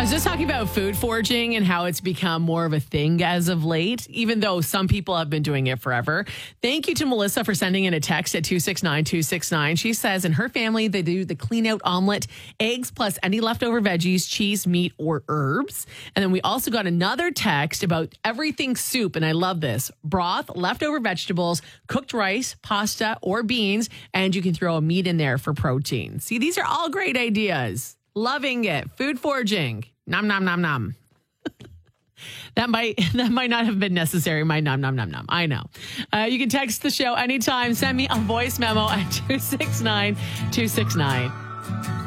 was just talking about food foraging and how it's become more of a thing as of late, even though some people have been doing it forever. Thank you to Melissa for sending in a text at 269-269. She says in her family, they do the clean out omelet, eggs plus any leftover veggies, cheese, meat, or herbs. And then we also got another text about everything soup. And I love this: broth, leftover vegetables, cooked rice, pasta, or beans. And you can throw a meat in there for protein. See, these are all great ideas. Loving it. Food foraging. Nom, nom, nom, nom. That might not have been necessary. My nom, nom, nom, nom. I know. You can text the show anytime. Send me a voice memo at 269-269.